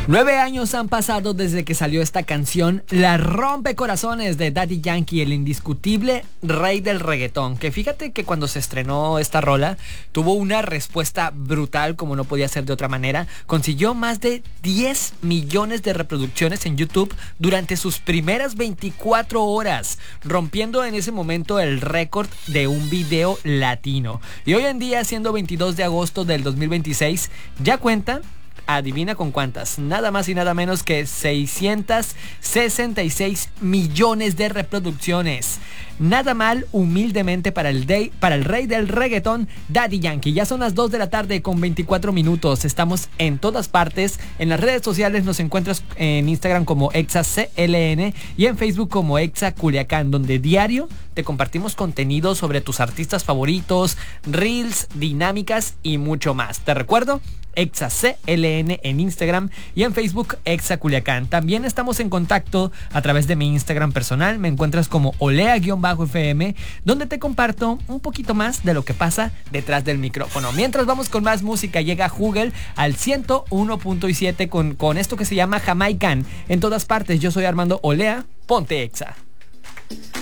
9 años han pasado desde que salió esta canción, La Rompe Corazones de Daddy Yankee, el indiscutible rey del reggaetón. Que fíjate que cuando se estrenó esta rola, tuvo una respuesta brutal, como no podía ser de otra manera. Consiguió más de 10 millones de reproducciones en YouTube durante sus primeras 24 horas, rompiendo en ese momento el récord de un video latino. Y hoy en día, siendo 22 de agosto del 2026, ya cuenta... Adivina con cuántas, nada más y nada menos que 666 millones de reproducciones. Nada mal, humildemente, para el rey del reggaetón, Daddy Yankee. Ya son las 2 de la tarde con 24 minutos. Estamos en todas partes. En las redes sociales nos encuentras en Instagram como ExaCLN y en Facebook como Exa Culiacán, donde diario te compartimos contenido sobre tus artistas favoritos, reels, dinámicas y mucho más. Te recuerdo, ExaCLN en Instagram y en Facebook Exa Culiacán. También estamos en contacto a través de mi Instagram personal. Me encuentras como Olea_FM, donde te comparto un poquito más de lo que pasa detrás del micrófono. Mientras vamos con más música, llega Jugel al 101.7 con esto que se llama Jamaican. En todas partes, yo soy Armando Olea. Ponte Exa.